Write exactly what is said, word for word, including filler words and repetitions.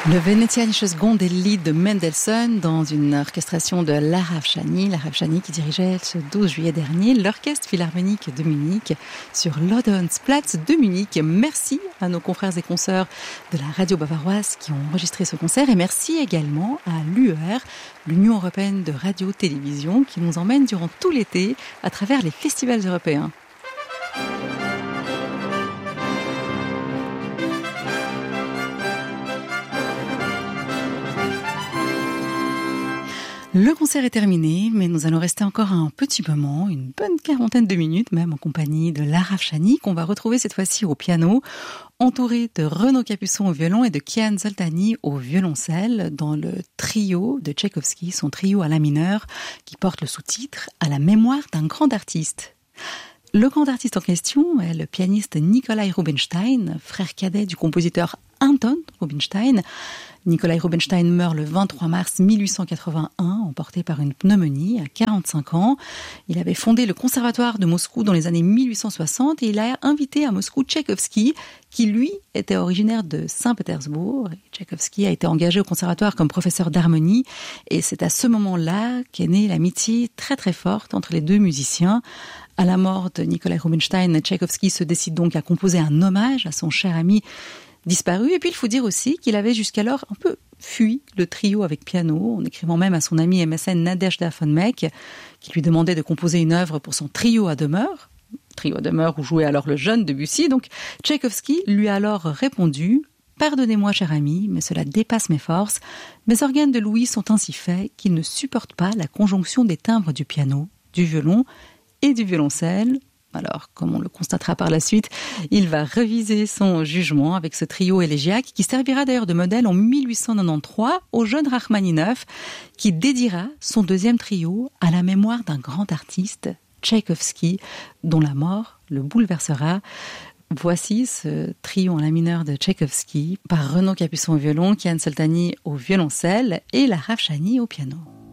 Le Venezianisches Gondellied de Mendelssohn dans une orchestration de Lara Afshani, Lara Afshani qui dirigeait ce douze juillet dernier l'Orchestre Philharmonique de Munich sur l'Odeonsplatz de Munich. Merci à nos confrères et consoeurs de la radio bavaroise qui ont enregistré ce concert et merci également à l'U E R, l'Union européenne de radio-télévision, qui nous emmène durant tout l'été à travers les festivals européens. Le concert est terminé, mais nous allons rester encore un petit moment, une bonne quarantaine de minutes même, en compagnie de Lara Afshani, qu'on va retrouver cette fois-ci au piano, entourée de Renaud Capuçon au violon et de Kian Zoltani au violoncelle, dans le trio de Tchaïkovski, son trio à la mineure, qui porte le sous-titre « À la mémoire d'un grand artiste ». Le grand artiste en question est le pianiste Nikolai Rubinstein, frère cadet du compositeur Anton Rubinstein. Nikolai Rubinstein meurt le vingt-trois mars mille huit cent quatre-vingt-un, emporté par une pneumonie à quarante-cinq ans. Il avait fondé le conservatoire de Moscou dans les années mille huit cent soixante et il a invité à Moscou Tchaïkovski, qui lui était originaire de Saint-Pétersbourg. Tchaïkovski a été engagé au conservatoire comme professeur d'harmonie et c'est à ce moment-là qu'est née l'amitié très très forte entre les deux musiciens. À la mort de Nikolai Rubinstein, Tchaïkovski se décide donc à composer un hommage à son cher ami disparu. Et puis il faut dire aussi qu'il avait jusqu'alors un peu fui le trio avec piano, en écrivant même à son ami M S N Nadezhda von Meck, qui lui demandait de composer une œuvre pour son trio à demeure. Trio à demeure où jouait alors le jeune Debussy. Donc Tchaïkovski lui a alors répondu « Pardonnez-moi, cher ami, mais cela dépasse mes forces. Mes organes de l'ouïe sont ainsi faits qu'ils ne supportent pas la conjonction des timbres du piano, du violon et du violoncelle. » Alors, comme on le constatera par la suite, il va réviser son jugement avec ce trio élégiaque qui servira d'ailleurs de modèle en mille huit cent quatre-vingt-treize au jeune Rachmaninov qui dédiera son deuxième trio à la mémoire d'un grand artiste, Tchaïkovski, dont la mort le bouleversera. Voici ce trio en la mineure de Tchaïkovski par Renaud Capuçon au violon, Kian Zoltani au violoncelle et Lara Afshani au piano.